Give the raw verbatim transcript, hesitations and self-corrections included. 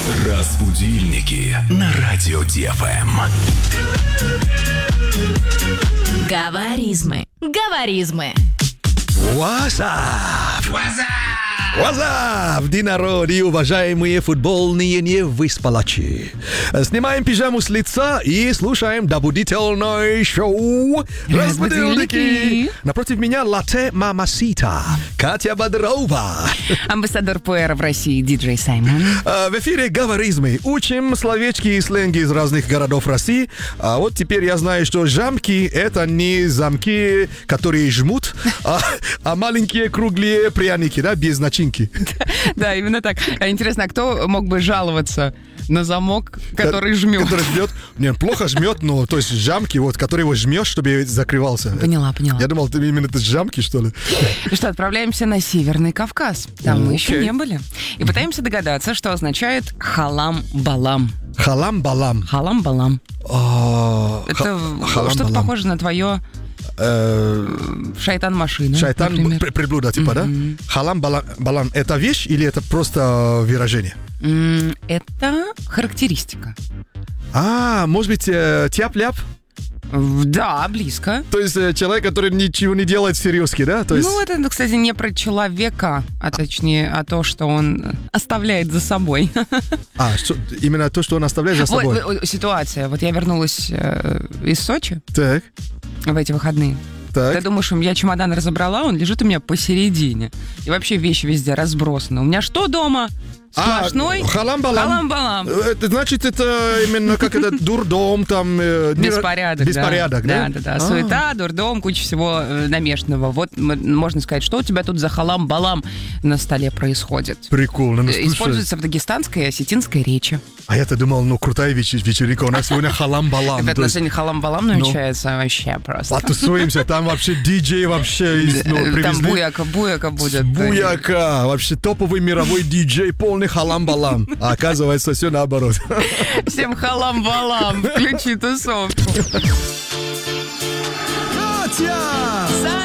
Разбудильники на радио ДФМ. Говоризмы. Говоризмы. What's up? What's up? What's up, динороды, уважаемые футбольные невыспалачи. Снимаем пижаму с лица и слушаем добудительное шоу «Разбудильники». Напротив меня латте мамасита Катя Бодрова. Амбассадор Пуэра в России диджей Саймон. В эфире говоризмы. Учим словечки и сленги из разных городов России. А вот теперь я знаю, что жамки — это не замки, которые жмут, а, а маленькие круглые пряники, да, без начинки. Да, именно так. А интересно, а кто мог бы жаловаться на замок, который жмет? Который жмет. Нет, плохо жмет, но то есть жамки, вот, который его жмешь, чтобы закрывался. Поняла, поняла. Я думал, ты именно это жамки, что ли? Ну что, отправляемся на Северный Кавказ. Там мы Окей. еще не были. И пытаемся догадаться, что означает халам-балам. Халам-балам. Халам-балам. А, Это ха- что-то халам-балам. похоже на твое Э, шайтан-машина, Шайтан, например. при- приблуда, типа, да? Халам-балам. Это вещь или это просто выражение? М, Это характеристика. А, может быть, э, тяп-ляп? Да, близко. То есть э, человек, который ничего не делает всерьезки, да? То есть... Ну, это, кстати, не про человека, а точнее о том, что он оставляет за собой. А, что, именно то, что он оставляет за собой. Вот, вот, ситуация. Вот я вернулась э, из Сочи Так, в эти выходные. Ты так. думаешь, я чемодан разобрала, он лежит у меня посередине. И вообще вещи везде разбросаны. У меня что дома? Сплошной А, халам-балам. халам-балам. Это значит, это именно как это дурдом, там... э, не- Беспорядок, Беспорядок, да? Да, да, да. А. Суета, дурдом, куча всего э, намешанного. Вот м- можно сказать, что у тебя тут за халам-балам на столе происходит. Прикольно, ну Э, слушай. Используется в дагестанской и осетинской речи. А я-то думал, ну, крутая веч- вечеринка, у нас сегодня халам-балам. Опять То на есть сегодня халам-балам намечается вообще просто. потусуемся, там вообще диджей вообще из- ну, Э, Там привезли. буяка, буяка будет. Буяка, вообще топовый мировой диджей, полный халам-балам. А оказывается, все наоборот. Всем халам-балам, включи тусовку. Катя!